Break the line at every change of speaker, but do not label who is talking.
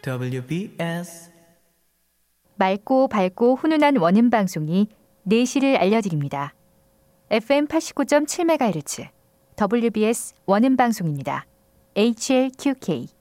WBS
맑고 밝고 훈훈한 원음 방송이 4시를 알려드립니다. FM 89.7MHz WBS 원음 방송입니다. HLQK